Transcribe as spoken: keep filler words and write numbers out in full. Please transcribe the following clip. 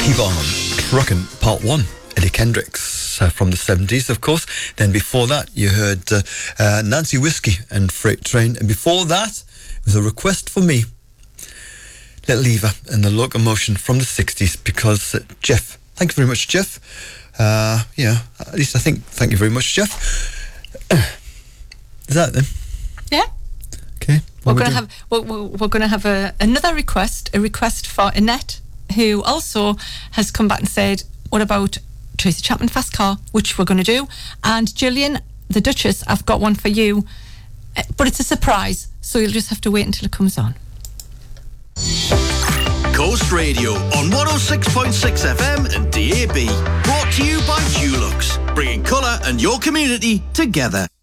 Keep On Truckin' Part one, Eddie Kendricks uh, from the seventies, of course. Then before that, you heard uh, uh, Nancy Whiskey and Freight Train. And before that, it was a request for me, Little Eva and the Locomotion from the sixties, because uh, Jeff, thank you very much, Jeff. Uh, yeah, at least I think, thank you very much, Jeff. Is that then? Yeah. Okay. We're going to have we're, we're going to have a, another request, a request for Annette, who also has come back and said, what about Tracy Chapman Fast Car, which we're going to do. And Gillian, the Duchess, I've got one for you, but it's a surprise, so you'll just have to wait until it comes on. Coast Radio on one oh six point six F M and D A B. Brought to you by Dulux, bringing colour and your community together.